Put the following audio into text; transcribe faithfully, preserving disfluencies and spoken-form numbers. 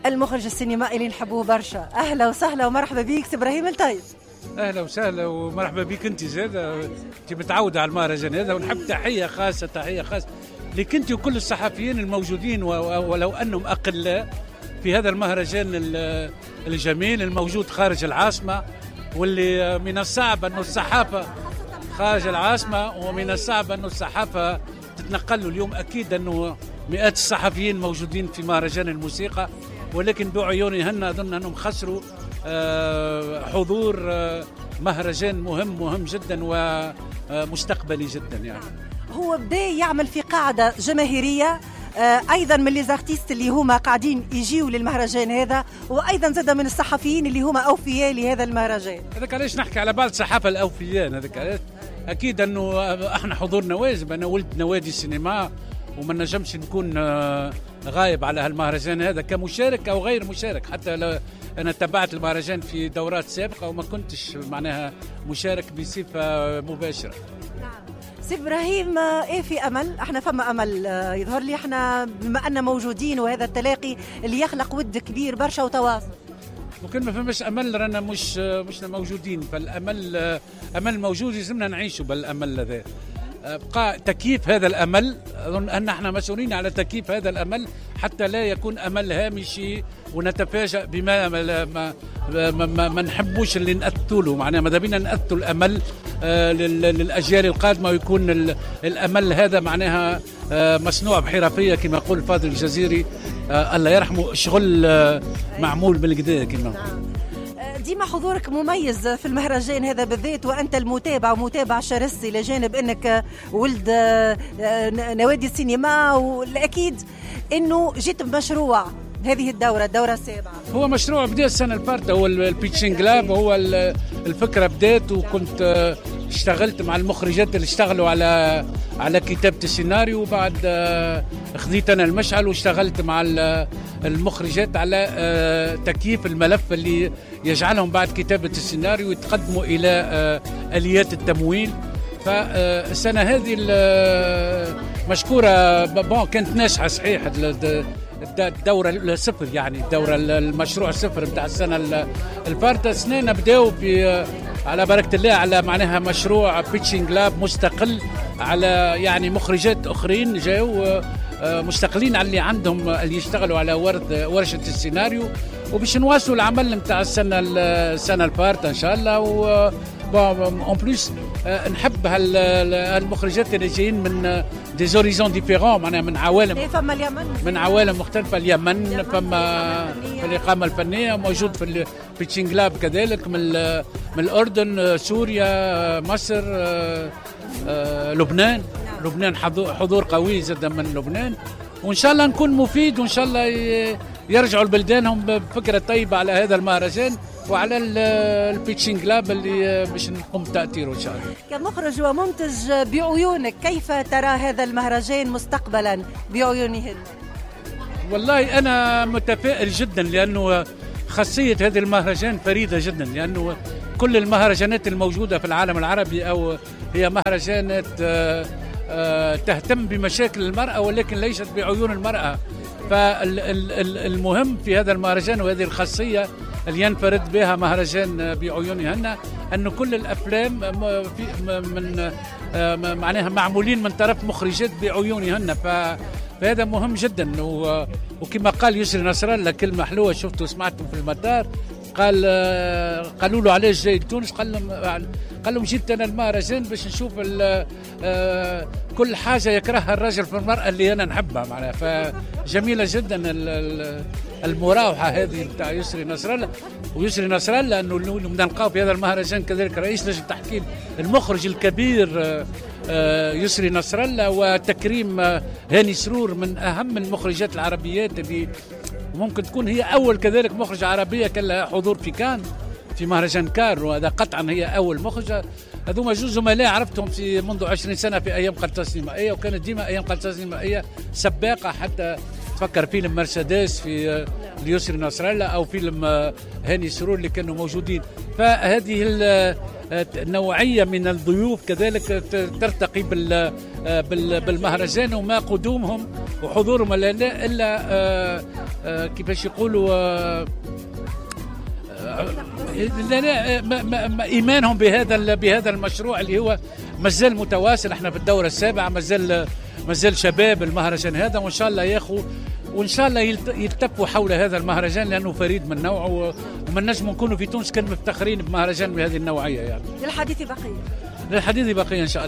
المخرج السينمائي اللي نحبوه برشا. أهلا وسهلا ومرحبا بيك سي إبراهيم الطيب. اهلا وسهلا ومرحبا بك انت زاده، انت متعوده على المهرجان هذا، ونحب تحيه خاصه تحيه خاصه لك انت وكل الصحفيين الموجودين ولو انهم اقلاء في هذا المهرجان الجميل الموجود خارج العاصمه، واللي من الصعب انه الصحافه خارج العاصمه، ومن الصعب انه الصحافه تتنقل له اليوم. اكيد انه مئات الصحفيين موجودين في مهرجان الموسيقى، ولكن بعيونهن اظن انهم خسروا حضور مهرجان مهم مهم جدا ومستقبلي جدا. يعني هو بدا يعمل في قاعده جماهيريه ايضا من لي زارتيست اللي هما قاعدين يجيوا للمهرجان هذا، وايضا زاد من الصحفيين اللي هما اوفياء لهذا المهرجان. هذاك علاش نحكي على بعض الصحافه الاوفياء. هذاك علاش اكيد انه احنا حضورنا واجب. انا ولد نوادي السينما وما نجمش نكون غايب على هالمهرجان هذا كمشارك او غير مشارك. حتى لو انا تابعت المهرجان في دورات سابقه وما كنتش معناها مشارك بصفه مباشره. نعم سي ابراهيم، ايه في امل؟ احنا فما امل يظهر لي احنا بما ان موجودين، وهذا التلاقي اللي يخلق ود كبير برشا وتواصل. ممكن ما فماش امل رانا مش مش موجودين، فالامل امل موجود لازمنا نعيشوا بالامل هذا. بقى تكييف هذا الأمل، أظن أن احنا مسؤولين على تكييف هذا الأمل حتى لا يكون أمل هامشي ونتفاجأ بما ما, ما, ما, ما نحبوش اللي نأثوا له. معناها ماذا بينا نأثوا الأمل آه للأجيال القادمة، ويكون الأمل هذا معناها آه مصنوع بحرفية كما يقول فاضل الجزيري آه الله يرحمه، شغل آه معمول بالكدا كما. ديما حضورك مميز في المهرجان هذا بالذات، وأنت المتابع ومتابع شرسي لجانب أنك ولد نوادي السينما، والأكيد أنه جيت بمشروع هذه الدورة الدورة السابعة. هو مشروع بدأ السنة الفارطة، هو البيتشينج لاب، هو الفكرة بدأت، وكنت اشتغلت مع المخرجات اللي اشتغلوا على على كتابة السيناريو، وبعد خذيت أنا المشعل واشتغلت مع المخرجات على تكييف الملف اللي يجعلهم بعد كتابة السيناريو يتقدموا إلى آليات التمويل. فالسنة هذه مشكورة بون كانت ناجحة صحيح. الدورة الصفر يعني الدورة المشروع الصفر بتاع السنة الفارطة، سنين بداوا على بركة الله على معناها مشروع بيتشينج لاب مستقل، على يعني مخرجات أخرين جاوا مستقلين على اللي عندهم اللي يشتغلوا على ورد ورشة السيناريو، وباش نواصلوا العمل نتاع السنة السنة الفارطة إن شاء الله. و اون بليس نحب هالمخرجات اللي جايين من دي زوريزون ديفيرون، معناها من عوالم فما اليمن من عوالم مختلفه. اليمن فما في الاقامه الفنيه موجود في البيتشينج لاب كذلك من من الاردن، سوريا، مصر، لبنان. لبنان حضور قوي جدا من لبنان، وان شاء الله نكون مفيد، وان شاء الله يرجعوا لبلدانهم بفكره طيبه على هذا المهرجان وعلى البيتشينج لاب اللي باش نقوم بتأثيره إن شاء الله. كمخرج ومنتج بعيونك، كيف ترى هذا المهرجان مستقبلا بعيونهن؟ والله أنا متفائل جدا، لأنه خاصية هذا المهرجان فريدة جدا، لأنه كل المهرجانات الموجودة في العالم العربي أو هي مهرجانات تهتم بمشاكل المرأة ولكن ليست بعيون المرأة. فالمهم في هذا المهرجان وهذه الخاصية اللي ينفرد بها مهرجان بعيونهن أن كل الأفلام في من معناها معمولين من طرف مخرجات بعيونهن. فهذا مهم جدا. وكما قال يسري نصر الله كلمة حلوة شفته وسمعته في المطار، قال قالوا له علاش جاي تونس؟ قال لهم قال لهم جيت انا المهرجان باش نشوف كل حاجه يكرهها الرجل في المراه اللي انا نحبها معناها. فجميله جدا المراوحه هذه نتاع يسري نصر الله. ويسري نصر الله انه نلقاو في هذا المهرجان كذلك رئيس لجنه التحكيم المخرج الكبير يسري نصر الله، وتكريم هاني سرور من اهم المخرجات العربيات اللي ممكن تكون هي أول كذلك مخرجة عربية كان لها حضور في كان في مهرجان كار، وهذا قطعا هي أول مخرجة. هذوما جوج زملاء عرفتهم في منذ عشرين سنة في أيام قناة السينمائية، وكانت ديما أيام قناة السينمائية سباقة. حتى تفكر فيلم مرسيدس في ليسري نصر الله أو فيلم هاني سرور اللي كانوا موجودين. فهذه النوعية من الضيوف كذلك ترتقي بالمهرجان، وما قدومهم وحضورهم إلا كيفاش يقولوا لا لا ما ما ما ايمانهم بهذا بهذا المشروع اللي هو مازال متواصل. احنا في الدوره السابعه، مازال مازال شباب المهرجان هذا، وان شاء الله ياخذ وان شاء الله يلتفوا حول هذا المهرجان لانه فريد من نوعه، وما نجم نكونوا في تونس كان مفتخرين بمهرجان بهذه النوعيه يعني. للحديث بقيه. للحديث بقيه ان شاء الله.